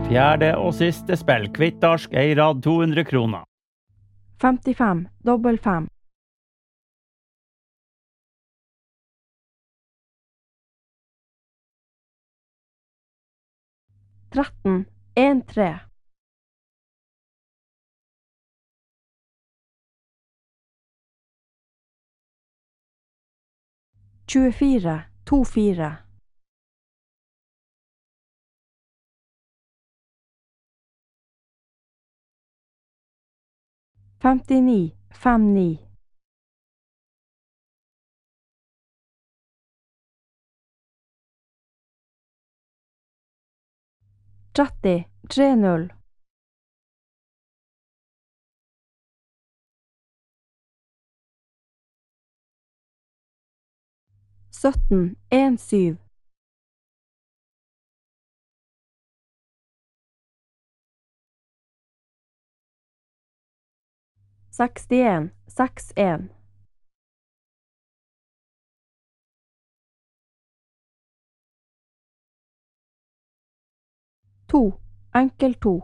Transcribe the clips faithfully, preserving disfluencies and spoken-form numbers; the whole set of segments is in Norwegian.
Fjerde og siste spill, kvittarsk, ei rad to hundre kroner. femtifem, dobbel fem. tretten, en tre. tjuefire, to fire. femtini, fem ni. tretti, tre null. sytten, en syv. sekstien, seks en. to, enkel to.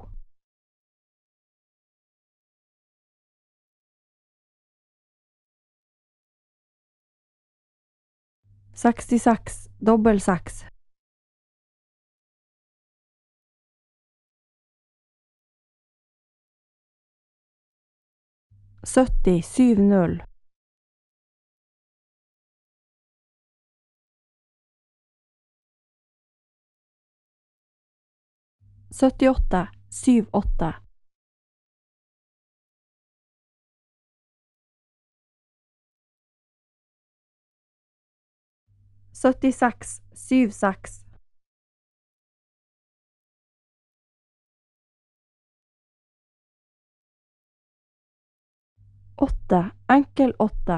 sekstiseks, dobbel seks. sytti, syv null. syttiåtte, syv åtte. syttiseks, syv seks. åtte, enkel åtte.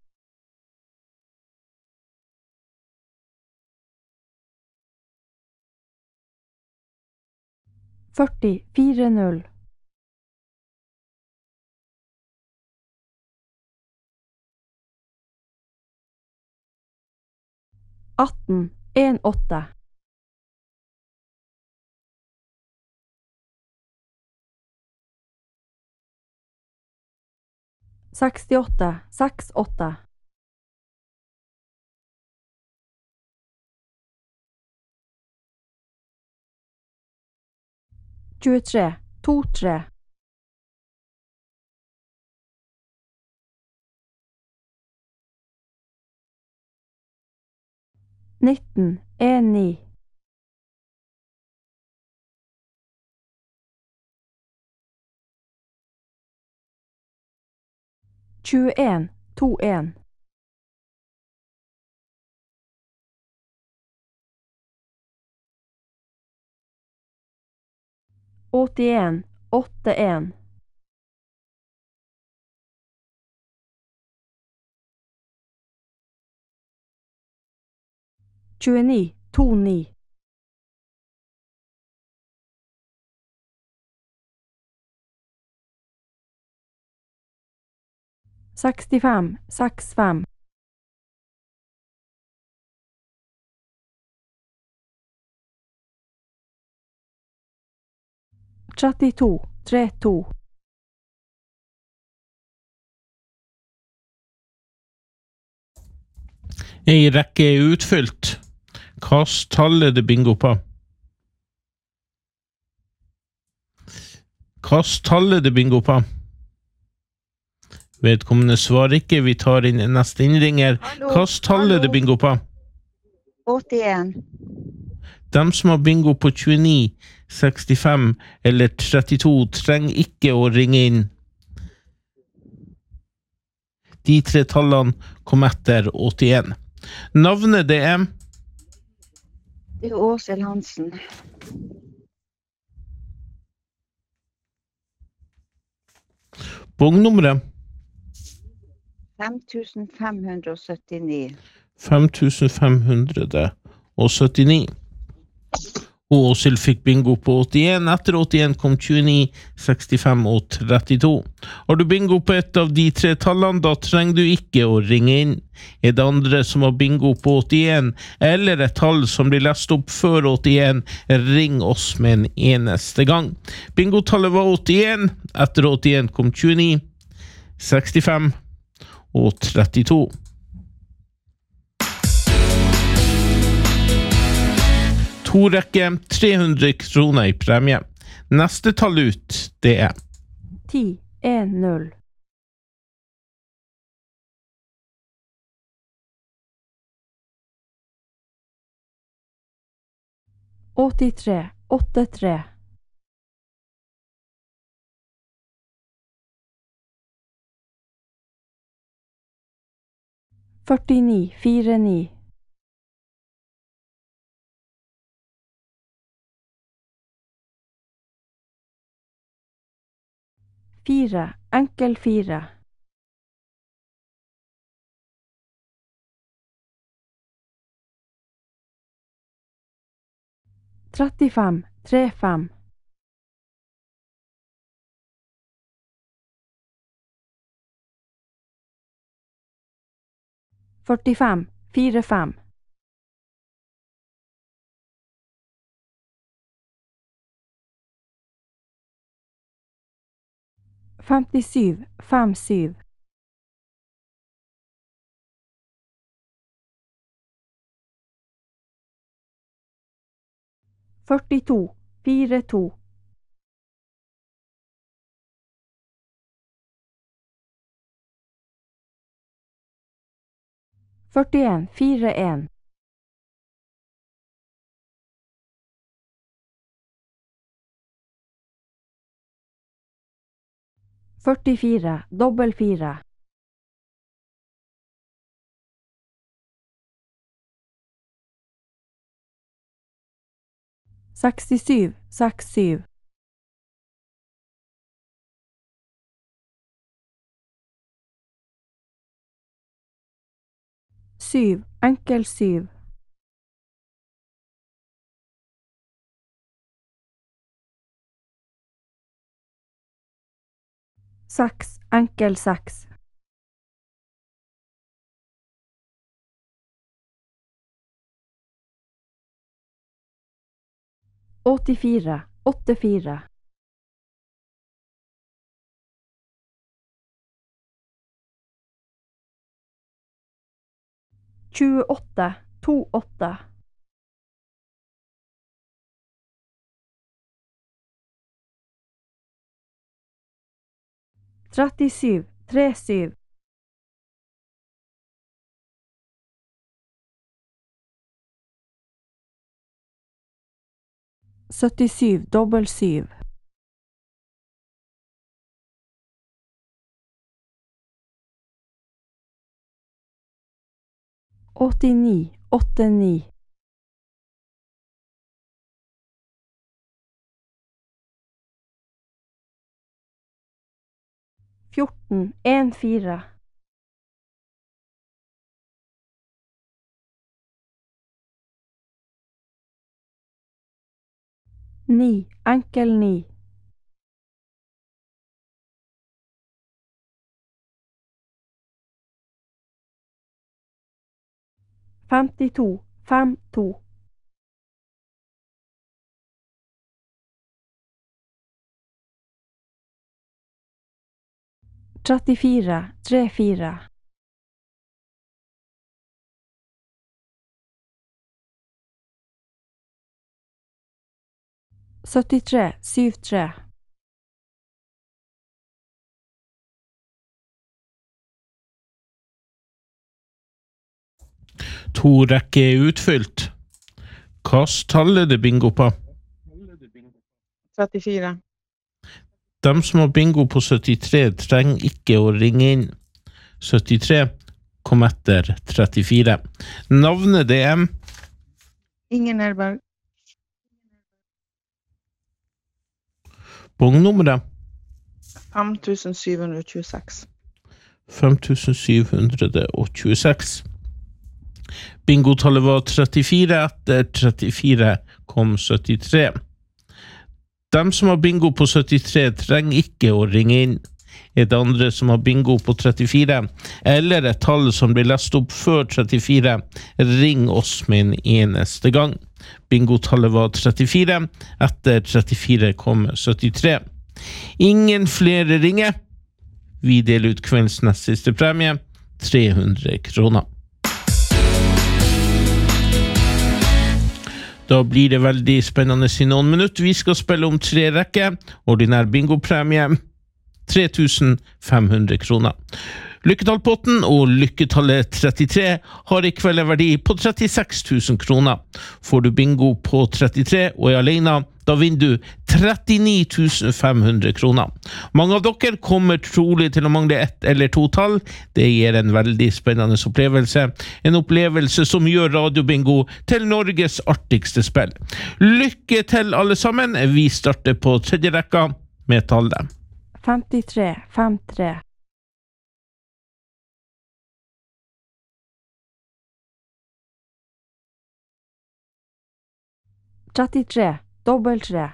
førti, fire null. atten, en åtte. sekstiåtte, seks åtte. tjuetre, to tre. nitten, en ni. tjueen, to en. åttien, åtte en. tjueni, to ni. sekstifem, seks fem. trettito, tre to. Ei rekke er utfylt. Kast tallet det bingo på. Kast tallet det bingo på. Vedkommende svarer ikke. Vi tar inn neste innringer. Hallo, Kast tallet det bingo på. åttien. De som har bingo på tjueni, sekstifem eller trettito trenger ikke å ringe inn. De tre tallene kom etter åttien. Navnet det er Det er Åsel Hansen. bongnummeret fem tusen fem hundre og syttini. fem tusen fem hundre og syttini. Og Åshild fikk bingo på åttien. Etter åttien kom tjueni, sekstifem og trettito. Har du bingo på et av de tre tallene, da trenger du ikke å ringe inn. Er det andre som har bingo på åttien, eller et tall som blir lest opp før åttien, ring oss med en eneste gang. Bingotallet var åttien. Etter åttien kom tjueni, sekstifem og trettito. To rekke, tre hundre kroner i premie. Neste tall ut, det er ti, en, null. åttitre, åtte, tre. førtini, fire, ni. Fire, enkel fire. trettifem, tre, fem. førtifem, fire, fem. femtisju, fem, syv. førtito, fire, to. førtien, fire, en. førtifire, dobbel fire. sekstisju, seks, syv. Syv, enkel syv. Seks, enkel seks. åttifire, åtte, fire. tjueåtte, to, åtte. trettisju, tre, syv. syttisju, dobbel syv. åttini, åtte, ni. fjorten, en, fire. Ni, enkel ni. femtito, fem, to. trettifire, tre, fire. syttitre, syv, tre. To rekke er utfylt. Hvilket tall er det bingo på? trettifire. De som har bingo på syttitre trenger ikke å ringe inn. syttitre kom etter trettifire. Navnet det er Ingen Elberg. Bongnummeret fem tusen syv hundre og tjueseks. fem tusen syv hundre og tjueseks. Bingotallet var trettifire. Etter trettifire kom syttitre. De som har bingo på syttitre trenger ikke å ringe inn. Er det andre som har bingo på trettifire, eller et tall som blir lest opp før trettifire, ring oss med en eneste gang. Bingotallet var trettifire, etter trettifire kom syttitre. Ingen flere ringer. Vi deler ut kveldens nest siste premie, tre hundre kroner. Da blir det veldig spennende i noen minutter. Vi skal spille om tre rekker. Ordinær bingopremie, tre tusen fem hundre kroner. Lykketallpotten og lykketallet trettitre har i kveld en verdi på trettiseks tusen kroner. Får du bingo på trettitre og er alene, da vinner du trettini tusen fem hundre kroner. Mange av dere kommer trolig til å mangle ett eller to tall. Det gir en veldig spennende opplevelse. En opplevelse som gjør radiobingo til Norges artigste spill. Lykke til alle sammen. Vi starter på tredje rekka med tallet. femtitre, femtitre. trettitre, dobbelt tre.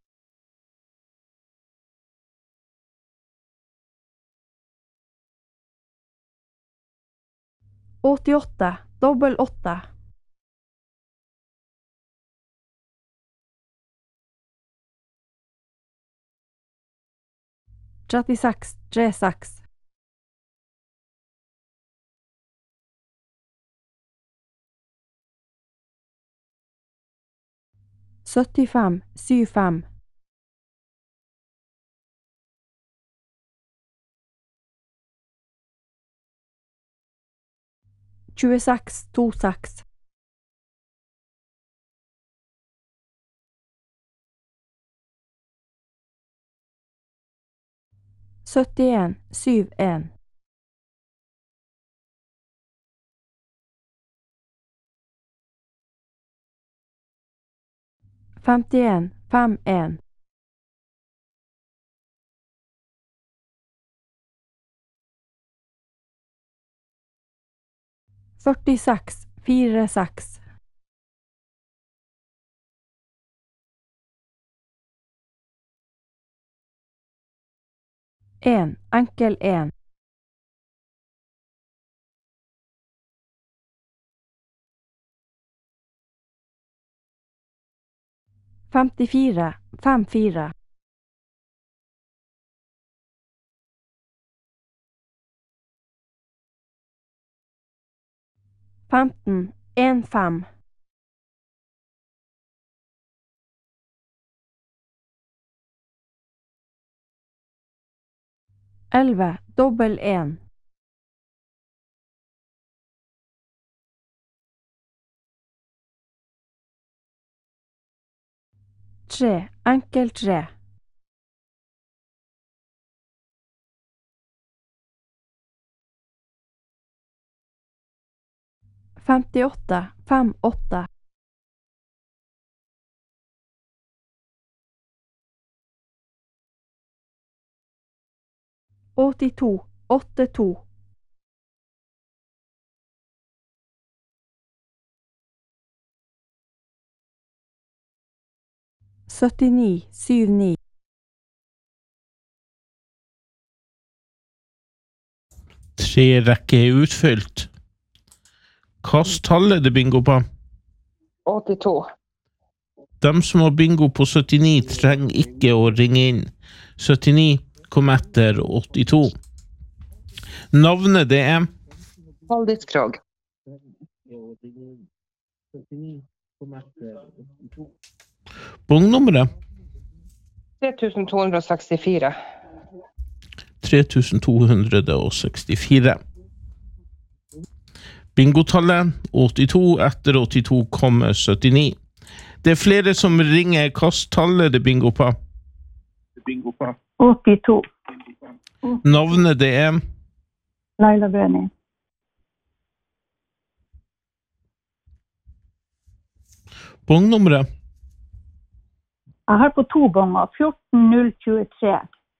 åttiåtte, dobbel åtte. trettiseks, tre seks. syttifem, syv fem. tjueseks, to seks. syttien, syv en. femtien, fem en. førtiseks, fire seks. en, enkel en. femtifire, fem fire. femten, en fem. elleve, dobbel en. tre, enkel tre. femtiåtte, fem åtte. åttito, åtte to. syttini, syv ni. Tre rekker er utfylt. Kast tallet det bingo på. åttito. De som har bingo på syttini trenger ikke å ringe inn. syttini kom etter åttito. Navnet det er Haldis Krog. Bongnummeret tre tusen to hundre og sekstifire. tre tusen to hundre og sekstifire. Bingotallet åttito, etter åttito kommer syttini. Det er flere som ringer. Kast tallet det bingo på. Bingo på. åttito. Navnet det er Laila Bøni. Bongnummeret Jeg har på to bonger fjorten null tjuetre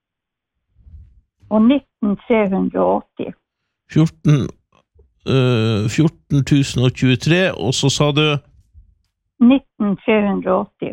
og nitten tre hundre og åtti. fjorten, uh, fjorten tusen og tjuetre, og så sa du nitten tre åtti.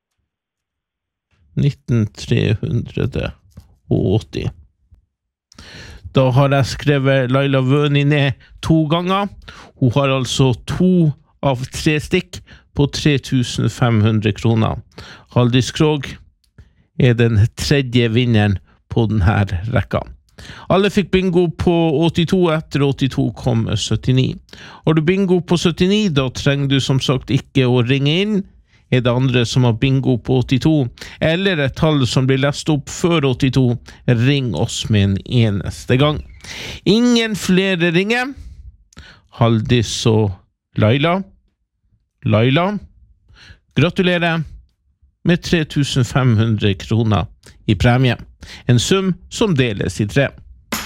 nitten tre åtti. Da har jeg skrevet Laila Vøni ned to ganger. Hun har altså to av tre stikk på tre tusen fem hundre kroner. Haldis Krog er den tredje vinneren på denne rekka. Alle fikk bingo på åttito, etter åttito kom syttini. Har du bingo på syttini, da trenger du som sagt ikke å ringe inn. Er det andre som har bingo på åttito, eller et tall som blir lest opp før åttito, ring oss med en eneste gang. Ingen flere ringer. Haldis og Laila. Laila, gratulerer med tre tusen fem hundre kroner i premie. En sum som deles i tre.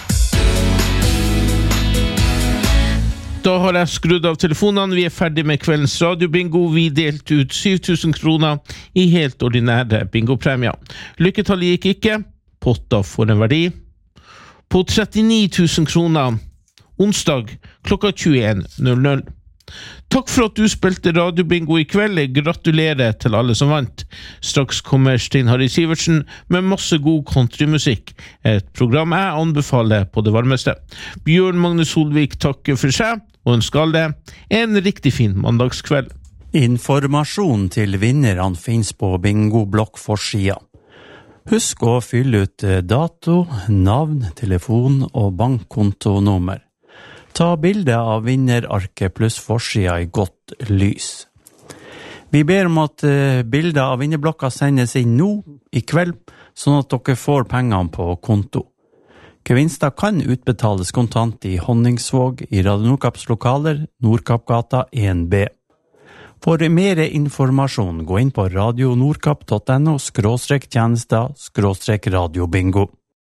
Da har jeg skrudd av telefonene. Vi er ferdig med kveldens radiobingo. Vi delte ut syv tusen kroner i helt ordinære bingopremier. Lykketallet gikk ikke. Potta får en verdi på trettini tusen kroner onsdag klokka tjueen null null. Takk for at du spilte radiobingo i kveld. Gratulerer til alle som vant. Straks kommer Stein Harry Sivertsen med masse god countrymusikk. Et program jeg anbefaler på det varmeste. Bjørn Magne Solvik takker for seg og ønsker alle en riktig fin mandagskveld. Informasjon til vinnerne finnes på bingo-blokk-forsida. Husk å fylle ut dato, navn, telefon og bankkontonummer. Ta bilde av vinnerarket pluss forsida i godt lys. Vi ber om at bilder av vinnerblokka sendes inn nå i kveld, sånn at dere får pengene på konto. Gevinster kan utbetales kontant i Honningsvåg i Radio Nordkapps lokaler, Nordkappgata en B. For mer informasjon, gå inn på radionordkapp.no skråstrek tjenester skråstrek radiobingo.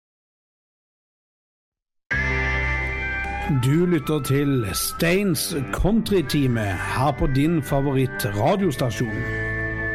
Du lytter til Steins Country-time her på din favoritt radiostasjon.